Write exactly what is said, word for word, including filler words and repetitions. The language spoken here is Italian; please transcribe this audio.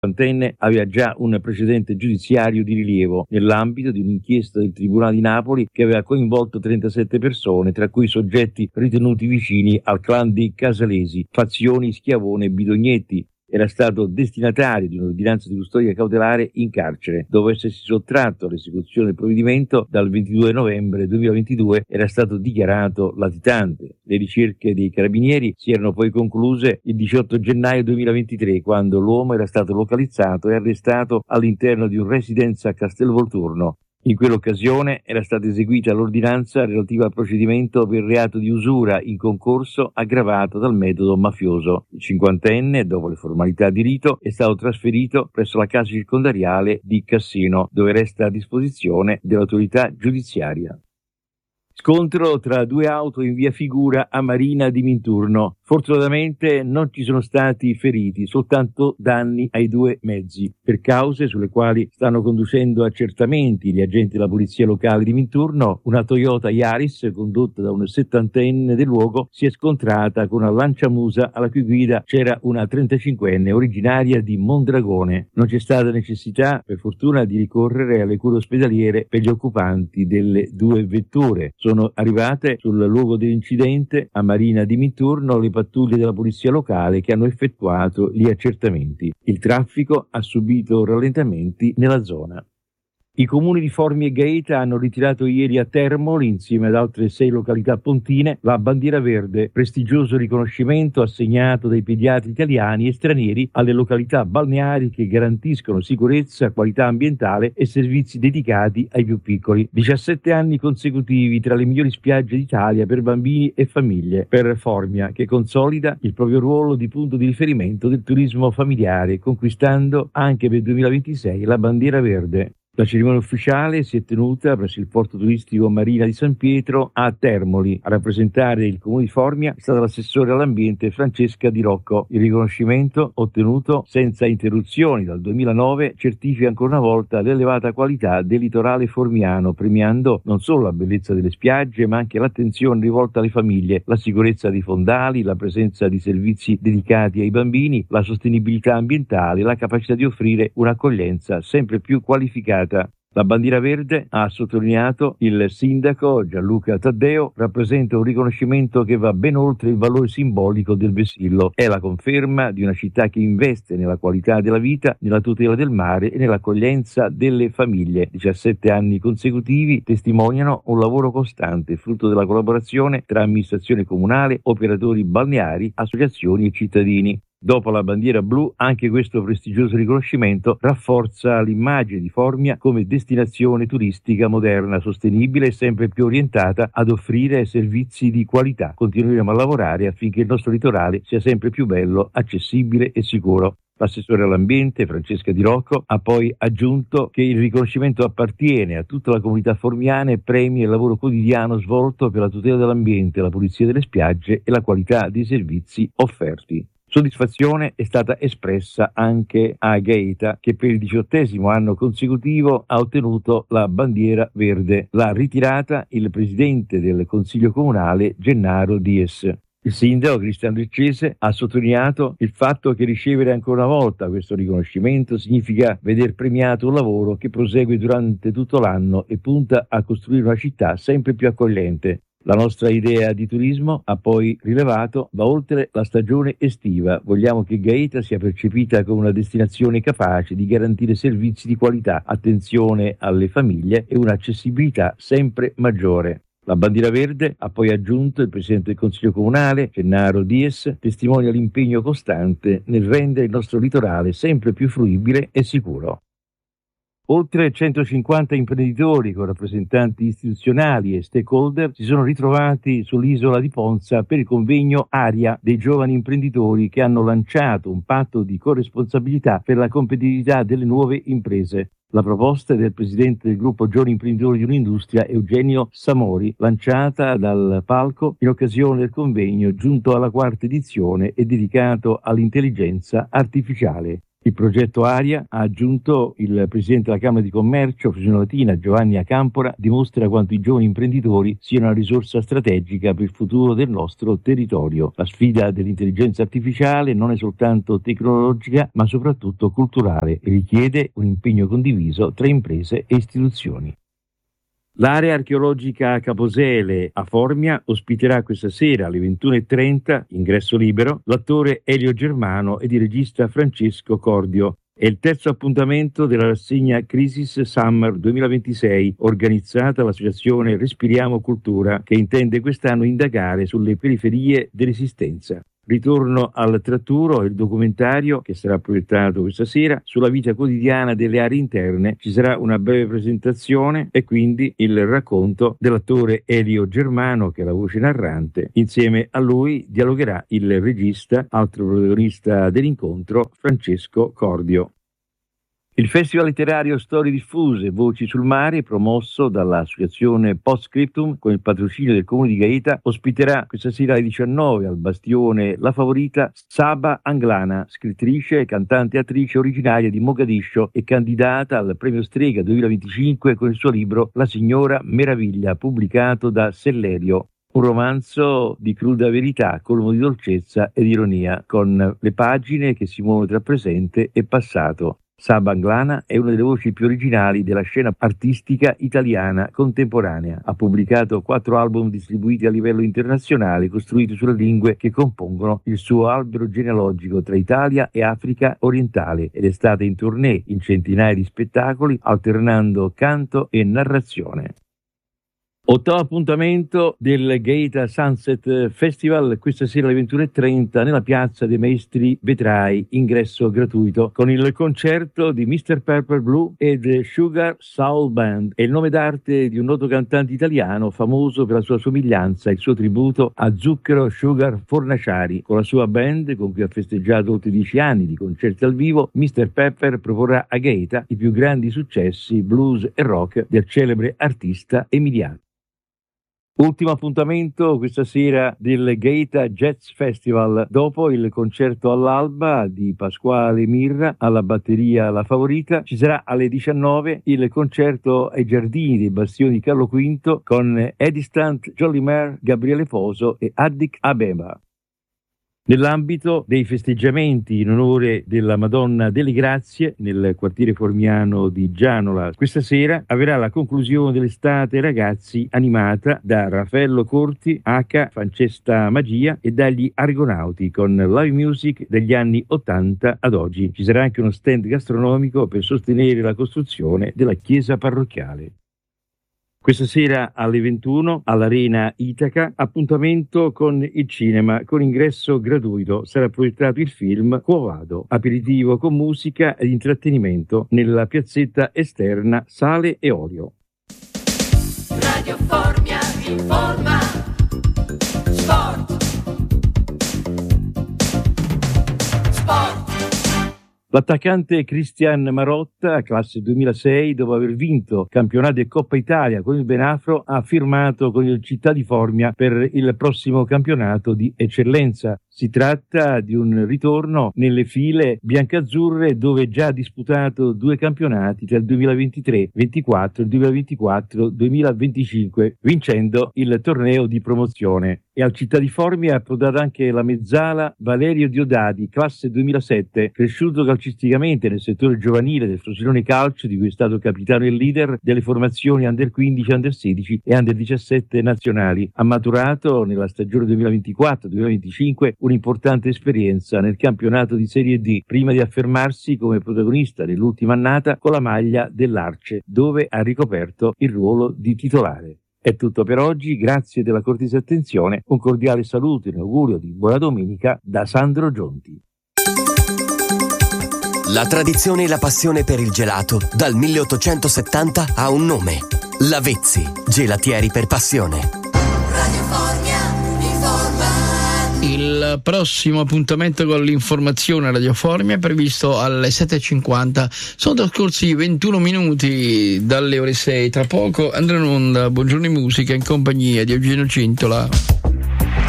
cinquantenne aveva già un precedente giudiziario di rilievo nell'ambito di un'inchiesta del Tribunale di Napoli che aveva coinvolto trentasette persone, tra cui soggetti ritenuti vicini al clan dei Casalesi, fazioni Schiavone e Bidognetti. Era stato destinatario di un'ordinanza di custodia cautelare in carcere. Dopo essersi sottratto all'esecuzione del provvedimento, dal ventidue novembre duemilaventidue era stato dichiarato latitante. Le ricerche dei carabinieri si erano poi concluse il diciotto gennaio duemilaventitré, quando l'uomo era stato localizzato e arrestato all'interno di un residence a Castelvolturno. In quell'occasione era stata eseguita l'ordinanza relativa al procedimento per reato di usura in concorso aggravato dal metodo mafioso. Il cinquantenne, dopo le formalità di rito, è stato trasferito presso la casa circondariale di Cassino, dove resta a disposizione dell'autorità giudiziaria. Scontro tra due auto in via Figura a Marina di Minturno. Fortunatamente non ci sono stati feriti, soltanto danni ai due mezzi, per cause sulle quali stanno conducendo accertamenti gli agenti della polizia locale di Minturno. Una Toyota Yaris, condotta da un settantenne del luogo, si è scontrata con una lanciamusa alla cui guida c'era una trentacinquenne originaria di Mondragone. Non c'è stata necessità, per fortuna, di ricorrere alle cure ospedaliere per gli occupanti delle due vetture. Sono arrivate sul luogo dell'incidente a Marina di Minturno le pattuglie della polizia locale che hanno effettuato gli accertamenti. Il traffico ha subito rallentamenti nella zona. I comuni di Formia e Gaeta hanno ritirato ieri a Termoli, insieme ad altre sei località pontine, la bandiera verde, prestigioso riconoscimento assegnato dai pediatri italiani e stranieri alle località balneari che garantiscono sicurezza, qualità ambientale e servizi dedicati ai più piccoli. diciassette anni consecutivi tra le migliori spiagge d'Italia per bambini e famiglie, per Formia, che consolida il proprio ruolo di punto di riferimento del turismo familiare, conquistando anche per il duemilaventisei la bandiera verde. La cerimonia ufficiale si è tenuta presso il porto turistico Marina di San Pietro a Termoli. A rappresentare il comune di Formia è stata l'assessore all'ambiente Francesca Di Rocco. Il riconoscimento, ottenuto senza interruzioni dal duemilanove, certifica ancora una volta l'elevata qualità del litorale formiano, premiando non solo la bellezza delle spiagge, ma anche l'attenzione rivolta alle famiglie, la sicurezza dei fondali, la presenza di servizi dedicati ai bambini, la sostenibilità ambientale, la capacità di offrire un'accoglienza sempre più qualificata. La bandiera verde, ha sottolineato il sindaco Gianluca Taddeo, rappresenta un riconoscimento che va ben oltre il valore simbolico del vessillo. È la conferma di una città che investe nella qualità della vita, nella tutela del mare e nell'accoglienza delle famiglie. diciassette anni consecutivi testimoniano un lavoro costante, frutto della collaborazione tra amministrazione comunale, operatori balneari, associazioni e cittadini. Dopo la bandiera blu, anche questo prestigioso riconoscimento rafforza l'immagine di Formia come destinazione turistica moderna, sostenibile e sempre più orientata ad offrire servizi di qualità. Continueremo a lavorare affinché il nostro litorale sia sempre più bello, accessibile e sicuro. L'assessore all'ambiente, Francesca Di Rocco, ha poi aggiunto che il riconoscimento appartiene a tutta la comunità formiana e premia il lavoro quotidiano svolto per la tutela dell'ambiente, la pulizia delle spiagge e la qualità dei servizi offerti. Soddisfazione è stata espressa anche a Gaeta, che per il diciottesimo anno consecutivo ha ottenuto la bandiera verde. L'ha ritirata il presidente del Consiglio Comunale, Gennaro Dies. Il sindaco Cristian Riccese ha sottolineato il fatto che ricevere ancora una volta questo riconoscimento significa veder premiato un lavoro che prosegue durante tutto l'anno e punta a costruire una città sempre più accogliente. La nostra idea di turismo, ha poi rilevato, va oltre la stagione estiva. Vogliamo che Gaeta sia percepita come una destinazione capace di garantire servizi di qualità, attenzione alle famiglie e un'accessibilità sempre maggiore. La bandiera verde, ha poi aggiunto il Presidente del Consiglio Comunale, Gennaro Dies, testimonia l'impegno costante nel rendere il nostro litorale sempre più fruibile e sicuro. Oltre centocinquanta imprenditori con rappresentanti istituzionali e stakeholder si sono ritrovati sull'isola di Ponza per il convegno Aria dei giovani imprenditori che hanno lanciato un patto di corresponsabilità per la competitività delle nuove imprese. La proposta è del presidente del gruppo Giovani Imprenditori di Un'Industria, Eugenio Samori, lanciata dal palco in occasione del convegno giunto alla quarta edizione e dedicato all'intelligenza artificiale. Il progetto Aria, ha aggiunto il presidente della Camera di Commercio Frosinone Latina Giovanni Acampora, dimostra quanto i giovani imprenditori siano una risorsa strategica per il futuro del nostro territorio. La sfida dell'intelligenza artificiale non è soltanto tecnologica ma soprattutto culturale e richiede un impegno condiviso tra imprese e istituzioni. L'area archeologica Caposele a Formia ospiterà questa sera alle ventuno e trenta, ingresso libero, l'attore Elio Germano ed il regista Francesco Cordio. È il terzo appuntamento della rassegna Crisis Summer duemilaventisei, organizzata dall'associazione Respiriamo Cultura, che intende quest'anno indagare sulle periferie dell'esistenza. Ritorno al tratturo, il documentario che sarà proiettato questa sera sulla vita quotidiana delle aree interne. Ci sarà una breve presentazione e quindi il racconto dell'attore Elio Germano, che è la voce narrante. Insieme a lui dialogherà il regista, altro protagonista dell'incontro, Francesco Cordio. Il Festival letterario Storie diffuse, Voci sul mare, promosso dall'associazione Postscriptum con il patrocinio del Comune di Gaeta, ospiterà questa sera alle diciannove al Bastione La Favorita Saba Anglana, scrittrice, cantante e attrice originaria di Mogadiscio e candidata al Premio Strega duemilaventicinque con il suo libro La Signora Meraviglia, pubblicato da Sellerio. Un romanzo di cruda verità, colmo di dolcezza ed ironia, con le pagine che si muovono tra presente e passato. Saba Anglana è una delle voci più originali della scena artistica italiana contemporanea. Ha pubblicato quattro album distribuiti a livello internazionale, costruiti sulle lingue che compongono il suo albero genealogico tra Italia e Africa orientale, ed è stata in tournée in centinaia di spettacoli, alternando canto e narrazione. Ottavo appuntamento del Gaeta Sunset Festival, questa sera alle ventuno e trenta nella piazza dei Maestri Vetrai, ingresso gratuito, con il concerto di mister Purple Blue ed Sugar Soul Band. È il nome d'arte di un noto cantante italiano famoso per la sua somiglianza e il suo tributo a Zucchero Sugar Fornaciari. Con la sua band, con cui ha festeggiato oltre dieci anni di concerti al vivo, mister Pepper proporrà a Gaeta i più grandi successi blues e rock del celebre artista emiliano. Ultimo appuntamento questa sera del Gaeta Jazz Festival. Dopo il concerto all'alba di Pasquale Mirra alla batteria La Favorita, ci sarà alle diciannove il concerto ai Giardini dei Bastioni di Carlo V con Edistant, Jolly Mare, Gabriele Foso e Addic Abeba. Nell'ambito dei festeggiamenti in onore della Madonna delle Grazie nel quartiere formiano di Gianola, questa sera avverrà la conclusione dell'estate ragazzi animata da Raffaello Corti, H. Francesca Magia e dagli Argonauti, con live music degli anni ottanta ad oggi. Ci sarà anche uno stand gastronomico per sostenere la costruzione della chiesa parrocchiale. Questa sera alle ventuno all'Arena Itaca, appuntamento con il cinema con ingresso gratuito. Sarà proiettato il film Quo Vado, aperitivo con musica ed intrattenimento nella piazzetta esterna Sale e Olio. Radio Formia informa. Sport. Sport. L'attaccante Cristian Marotta, classe duemilasei, dopo aver vinto campionato e Coppa Italia con il Benafro, ha firmato con il Città di Formia per il prossimo campionato di eccellenza. Si tratta di un ritorno nelle file biancazzurre, dove già ha disputato due campionati tra il duemilaventitré ventiquattro e il duemilaventiquattro duemilaventicinque, vincendo il torneo di promozione. E al Città di Formia è approdata anche la mezzala Valerio Diodati, classe duemilasette, cresciuto calcisticamente nel settore giovanile del Frosinone Calcio, di cui è stato capitano e leader delle formazioni under quindici, under sedici e under diciassette nazionali. Ha maturato nella stagione duemilaventiquattro duemilaventicinque un'importante esperienza nel campionato di Serie D, prima di affermarsi come protagonista nell'ultima annata con la maglia dell'Arce, dove ha ricoperto il ruolo di titolare. È tutto per oggi, grazie della cortese attenzione, un cordiale saluto e un augurio di buona domenica da Sandro Gionti. La tradizione e la passione per il gelato dal milleottocentosettanta ha un nome: Lavezzi, gelatieri per passione. Il prossimo appuntamento con l'informazione Radio Formia è previsto alle sette e cinquanta. Sono trascorsi ventuno minuti dalle ore sei. Tra poco andrà in onda Buongiorno in Musica in compagnia di Eugenio Cintola.